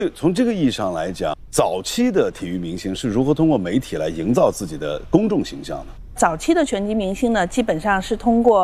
从这个意义上来讲，早期的体育明星是如何通过媒体来营造自己的公众形象呢？ 早期的拳击明星呢，基本上是通过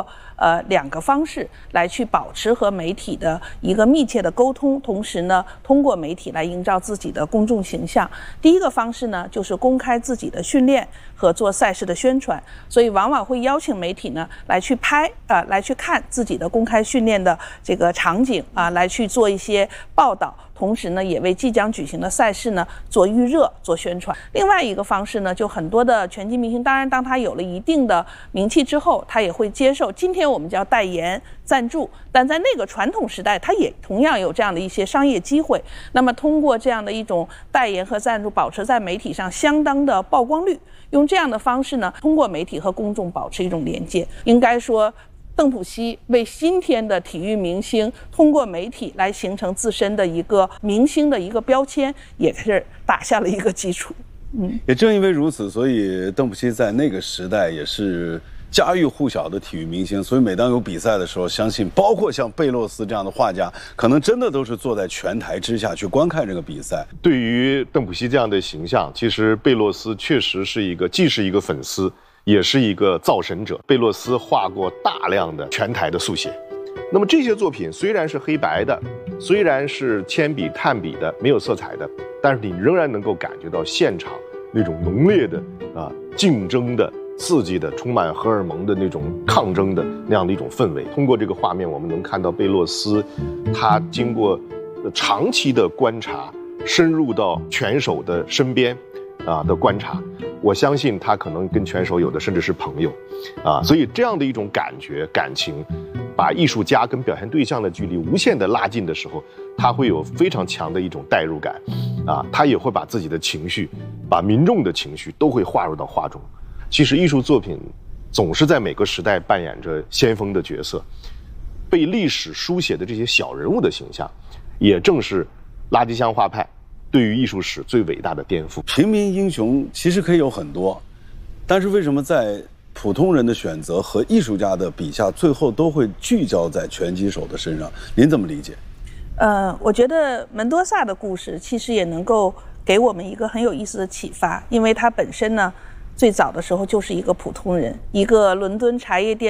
2个方式来去保持和媒体的一个密切的沟通，同时呢，通过媒体来营造自己的公众形象。第一个方式呢，就是公开自己的训练和做赛事的宣传，所以往往会邀请媒体呢来去拍来去看自己的公开训练的这个场景来去做一些报道。同时呢，也为即将举行的赛事呢做预热、做宣传。另外一个方式呢，就很多的拳击明星，当然当他有了一定的名气之后，他也会接受今天我们叫代言、赞助，但在那个传统时代，他也同样有这样的一些商业机会。那么通过这样的一种代言和赞助，保持在媒体上相当的曝光率，用这样的方式呢，通过媒体和公众保持一种连接。应该说，邓普西为今天的体育明星通过媒体来形成自身的一个明星的一个标签，也是打下了一个基础。 也正因为如此，所以邓普西在那个时代也是家喻户晓的体育明星。所以每当有比赛的时候，相信包括像贝洛斯这样的画家，可能真的都是坐在拳台之下去观看这个比赛。 对于邓普西这样的形象，其实贝洛斯确实是既是一个粉丝，也是一个造神者。贝洛斯画过大量的拳台的速写，那么这些作品虽然是黑白的，虽然是铅笔、炭笔的，没有色彩的，但是你仍然能够感觉到现场那种浓烈的竞争的、刺激的、充满荷尔蒙的那种抗争的那样的一种氛围。通过这个画面，我们能看到贝洛斯，他经过长期的观察，深入到拳手的身边的观察，我相信他可能跟拳手有的甚至是朋友所以这样的一种感觉、感情，把艺术家跟表现对象的距离无限的拉近的时候，他会有非常强的一种代入感他也会把自己的情绪，把民众的情绪都会划入到画中。其实艺术作品总是在每个时代扮演着先锋的角色，被历史书写的这些小人物的形象，也正是垃圾箱画派对于艺术史最伟大的颠覆。 平民英雄其实可以有很多，但是为什么在普通人的选择和艺术家的笔下，最后都会聚焦在拳击手的身上？您怎么理解？ 我觉得门多萨的故事其实也能够给我们一个很有意思的启发，因为他本身呢，最早的时候就是一个普通人，一个伦敦茶叶店